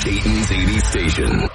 Dayton's 80 station.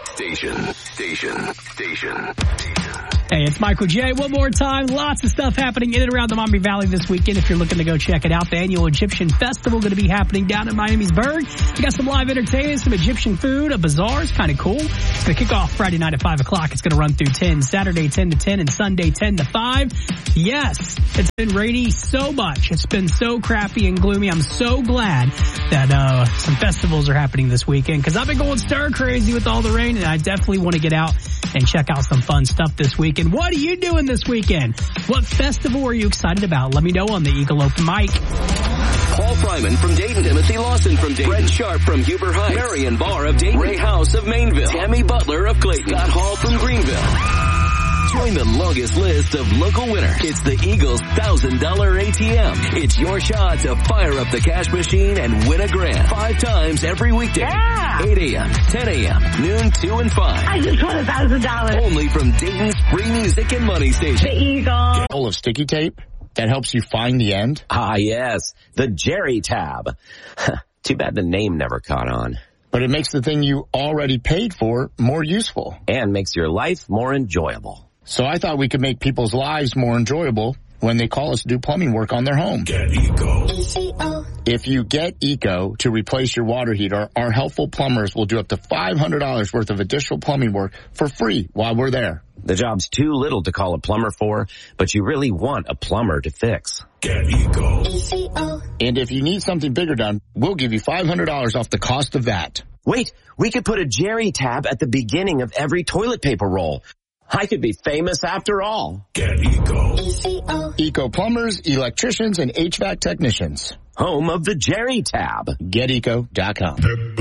Hey, it's Michael J. One more time. Lots of stuff happening in and around the Miami Valley this weekend. If you're looking to go check it out, the annual Egyptian Festival going to be happening down in Miamisburg. We got some live entertainment, some Egyptian food, a bazaar. It's kind of cool. It's going to kick off Friday night at 5 o'clock. It's going to run through 10, Saturday 10 to 10, and Sunday 10 to 5. Yes, it's been rainy so much. It's been so crappy and gloomy. I'm so glad that some festivals are happening this weekend because I've been going stir crazy with all the rain, and I definitely want to get out and check out some fun stuff this weekend. What are you doing this weekend? What festival are you excited about? Let me know on the Eagle Open Mic. Paul Fryman from Dayton, Timothy Lawson from Dayton, Fred Sharp from Huber Heights, Marion Barr of Dayton, Ray House of Mainville, Tammy Butler of Clayton, Scott Hall from Greenville. Join the longest list of local winners. It's the Eagles $1,000 ATM. It's your shot to fire up the cash machine and win a grand 5 times every weekday. Yeah. 8 a.m., 10 a.m., noon, 2 and 5. I just won $1,000. Only from Dayton's free music and money station. The Eagle. Full of sticky tape that helps you find the end. Ah, yes. The Jerry tab. Too bad the name never caught on. But it makes the thing you already paid for more useful. And makes your life more enjoyable. So I thought we could make people's lives more enjoyable when they call us to do plumbing work on their home. Get Eco. If you get Eco to replace your water heater, our helpful plumbers will do up to $500 worth of additional plumbing work for free while we're there. The job's too little to call a plumber for, but you really want a plumber to fix. Get Eco. And if you need something bigger done, we'll give you $500 off the cost of that. Wait, we could put a Jerry tab at the beginning of every toilet paper roll. I could be famous after all. Get Eco. Eco plumbers, electricians, and HVAC technicians. Home of the Jerry tab. GetEco.com.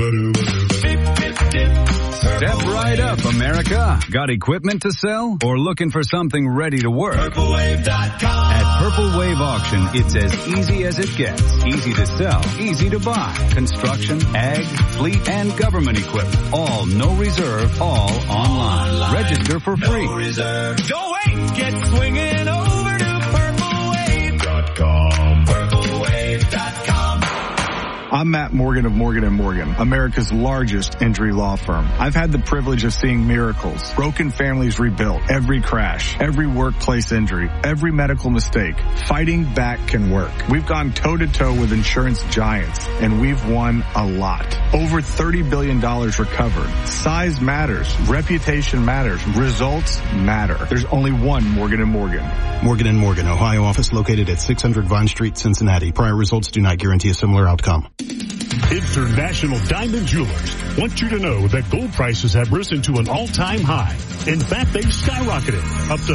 Step right up, America. Got equipment to sell or looking for something ready to work? PurpleWave.com. At Purple Wave Auction, it's as easy as it gets. Easy to sell, easy to buy. Construction, ag, fleet, and government equipment. All no reserve, all online. Register for free. No reserve. Don't wait. Get swinging over to PurpleWave.com. PurpleWave.com. I'm Matt Morgan of Morgan & Morgan, America's largest injury law firm. I've had the privilege of seeing miracles, broken families rebuilt, every crash, every workplace injury, every medical mistake. Fighting back can work. We've gone toe-to-toe with insurance giants, and we've won a lot. Over $30 billion recovered. Size matters. Reputation matters. Results matter. There's only one Morgan & Morgan. Morgan & Morgan, Ohio office located at 600 Vine Street, Cincinnati. Prior results do not guarantee a similar outcome. International Diamond Jewelers want you to know that gold prices have risen to an all-time high. In fact, they've skyrocketed up to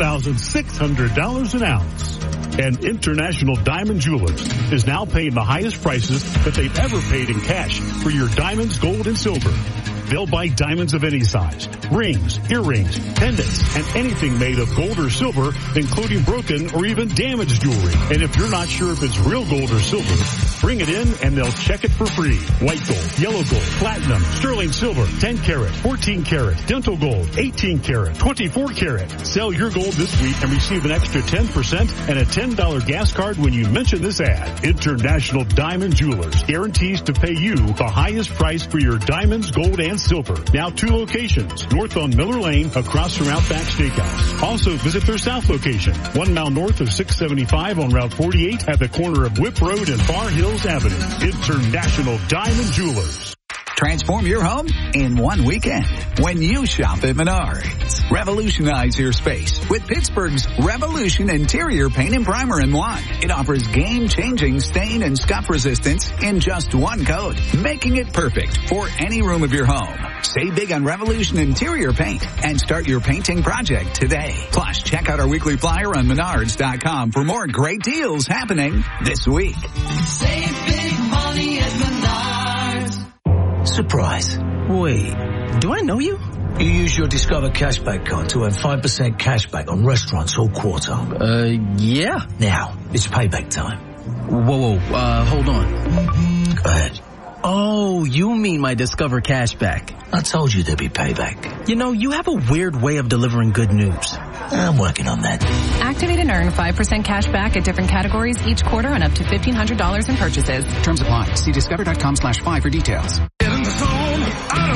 $4,600 an ounce. And International Diamond Jewelers is now paying the highest prices that they've ever paid in cash for your diamonds, gold, and silver. They'll buy diamonds of any size, rings, earrings, pendants, and anything made of gold or silver, including broken or even damaged jewelry. And if you're not sure if it's real gold or silver, bring it in and they'll check it for free. White gold, yellow gold, platinum, sterling silver, 10 karat, 14 karat, dental gold, 18 karat, 24 karat. Sell your gold this week and receive an extra 10% and a $10 gas card when you mention this ad. International Diamond Jewelers guarantees to pay you the highest price for your diamonds, gold, and silver. Now 2 locations. North on Miller Lane, across from Outback Steakhouse. Also visit their south location, 1 mile north of 675 on Route 48 at the corner of Whip Road and Far Hills Avenue. International Diamond Jewelers. Transform your home in one weekend when you shop at Menards. Revolutionize your space with Pittsburgh's Revolution Interior Paint and Primer in one. It offers game-changing stain and scuff resistance in just one coat, making it perfect for any room of your home. Save big on Revolution Interior Paint and start your painting project today. Plus, check out our weekly flyer on Menards.com for more great deals happening this week. Save big money at Menards. Surprise. Wait, do I know you? You use your Discover Cashback card to earn 5% cashback on restaurants all quarter. Yeah. Now, it's payback time. Whoa, hold on. Go ahead. Oh, you mean my Discover Cashback. I told you there'd be payback. You know, you have a weird way of delivering good news. I'm working on that. Activate and earn 5% cash back at different categories each quarter on up to $1,500 in purchases. Terms apply. See discover.com/5 for details. Get in the zone.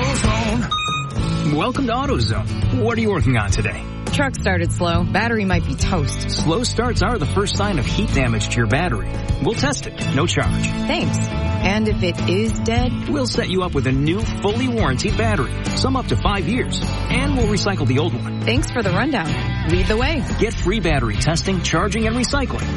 welcome to AutoZone. What are you working on today? Truck started slow. Battery might be toast. Slow starts are the first sign of heat damage to your battery. We'll test it. No charge. Thanks. And if it is dead? We'll set you up with a new, fully warranted battery. Some up to 5 years. And we'll recycle the old one. Thanks for the rundown. Lead the way. Get free battery testing, charging, and recycling